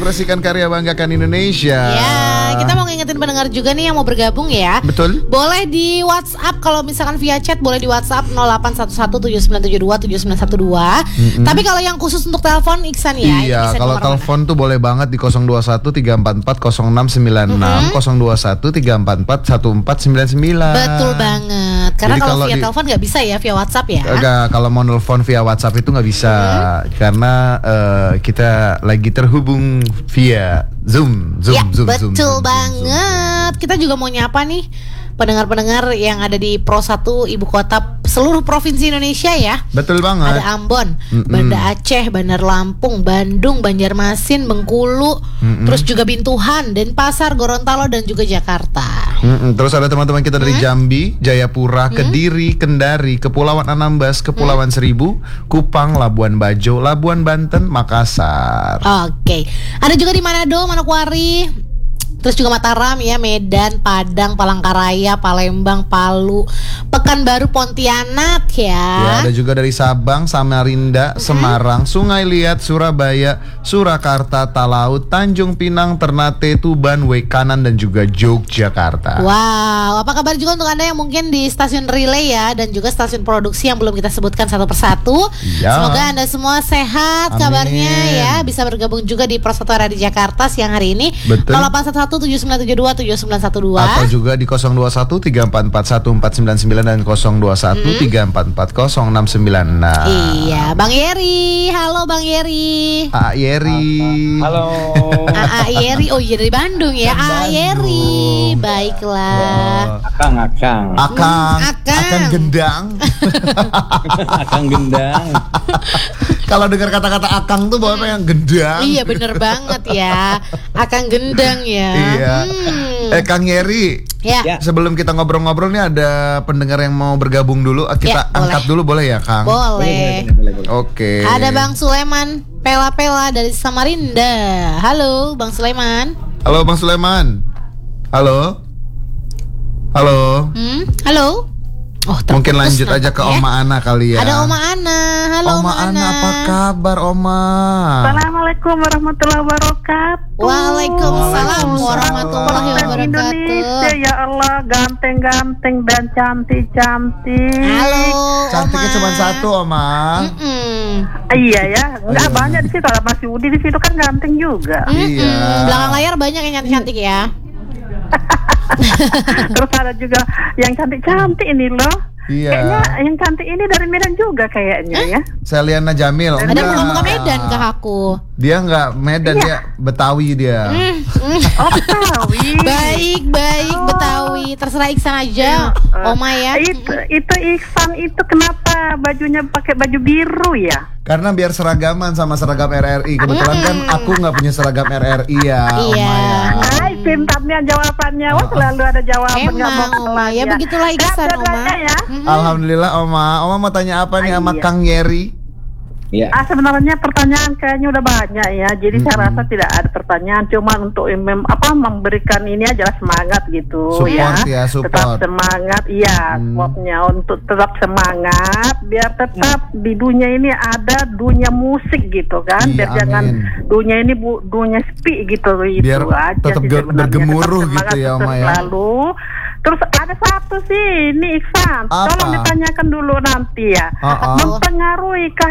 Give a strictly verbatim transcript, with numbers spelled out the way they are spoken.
Ekspresikan karya, banggakan Indonesia. Ya, kita mau ngingetin pendengar juga nih yang mau bergabung ya. Betul. Boleh di WhatsApp, kalau misalkan via chat boleh di WhatsApp nol delapan satu satu tujuh sembilan tujuh dua tujuh sembilan satu dua. Mm-hmm. Tapi kalau yang khusus untuk telepon Iksan ya. Iya, kalau telepon tuh boleh banget di nol dua satu tiga empat empat nol enam sembilan enam, mm-hmm. nol dua satu tiga empat empat satu empat sembilan sembilan. Betul banget. Karena Jadi kalau, kalau via di... telepon nggak bisa ya, via WhatsApp ya. Enggak, kalau mau nelfon via WhatsApp itu nggak bisa, mm-hmm. karena uh, kita lagi terhubung via Zoom, Zoom, ya, Zoom, betul Zoom, Zoom, banget. Zoom, Zoom. Kita juga mau nyapa nih pendengar-pendengar yang ada di Pro satu ibu kota seluruh provinsi Indonesia ya. Betul banget. Ada Ambon, Mm-mm. Banda Aceh, Bandar Lampung, Bandung, Banjarmasin, Bengkulu, Mm-mm. terus juga Bintuhan, Denpasar, Gorontalo dan juga Jakarta. Mm-mm. Terus ada teman-teman kita dari mm. Jambi, Jayapura, mm. Kediri, Kendari, Kepulauan Anambas, Kepulauan mm. Seribu, Kupang, Labuan Bajo, Labuan Banten, Makassar. Oke. Okay. Ada juga di Manado, Manokwari. Terus juga Mataram ya, Medan, Padang, Palangkaraya, Palembang, Palu, Pekanbaru, Pontianak ya. Ya, ada juga dari Sabang, Samarinda, mm-hmm. Semarang, Sungai Liat, Surabaya, Surakarta, Talaut, Tanjung Pinang, Ternate, Tuban, Wekanan dan juga Yogyakarta. Wow, apa kabar juga untuk Anda yang mungkin di stasiun relay ya, dan juga stasiun produksi yang belum kita sebutkan satu persatu. Ya. Semoga Anda semua sehat. Amin. Kabarnya ya, bisa bergabung juga di Pro satu Radio Jakarta siang hari ini. Betul. nol delapan satu satu tujuh sembilan tujuh dua tujuh sembilan satu dua atau juga di nol dua satu tiga empat empat satu empat sembilan sembilan dan nol dua satu tiga empat empat nol enam sembilan enam. Iya, Bang Yeri. Halo Bang Yeri. A Yeri. Halo. A Yeri. Oh iya, dari Bandung ya. A Yeri. Baiklah. Akang, Akang. Akang. Akang. Akang gendang. Akang gendang. Kalau dengar kata-kata akang tuh bawa yang gendang. Iya, bener banget ya. Akang gendang ya. Iya. Hmm. Eh Kang Yeri. Ya. Sebelum kita ngobrol-ngobrol nih, ada pendengar yang mau bergabung dulu. Kita ya, angkat boleh. dulu boleh ya, Kang? Boleh. Oke. Okay. Ada Bang Sulaiman Pela-Pela dari Samarinda. Halo, Bang Sulaiman. Halo, Bang Sulaiman. Halo. Halo. Hmm? Halo. Oh, mungkin lanjut aja ke ya? Oma Ana kali ya. Ada Oma Ana. Halo Oma, Oma Ana. Ana, apa kabar Oma? Assalamualaikum warahmatullahi wabarakatuh. Waalaikumsalam warahmatullahi wabarakatuh. Indonesia, ya Allah, ganteng-ganteng dan cantik-cantik. Halo. Cantiknya cuma satu, Oma. Mm-mm. Iya ya, nggak banyak di situ. Kalau Mas Yudi di situ kan ganteng juga. Mm-mm. Iya. Belakang layar banyak yang cantik-cantik ya. Terus ada juga yang cantik-cantik ini loh. Iya. Kayaknya yang cantik ini dari Medan juga kayaknya eh? ya. Seliana Jamil. Ada muka-muka Medan kah aku? Dia nggak Medan, iya. Dia Betawi dia. Mm, mm. Oh, Betawi. Baik, baik, oh. Betawi. Terserah Iksan aja, uh, Oma ya. Itu itu Iksan itu kenapa bajunya pakai baju biru ya? Karena biar seragaman sama seragam R R I. Kebetulan kan aku nggak punya seragam R R I ya, iya. Oma ya. Hai, pintarnya jawabannya. Wah, selalu ada jawaban. Emang, Oma. Ya begitulah Iksan, Oma. Ya. Alhamdulillah, Oma. Oma mau tanya apa nih sama Kang Yeri? Ya. Ah, sebenarnya pertanyaan kayaknya udah banyak ya. Jadi hmm. saya rasa tidak ada pertanyaan, cuma untuk mem, apa memberikan ini aja semangat gitu. Support ya, ya support. Tetap semangat, iya. Hmm. Supportnya untuk tetap semangat, biar tetap hmm. di dunia ini ada dunia musik gitu kan. Iya, biar amin. Jangan dunia ini bu, dunia sepi gitu. Biar itu aja tetap sih bergemuruh tetap gitu ya, Oma ya. Selalu. Terus ada satu sih, ini Iksan. Tolong ditanyakan dulu nanti ya. Uh-uh. Mempengaruhi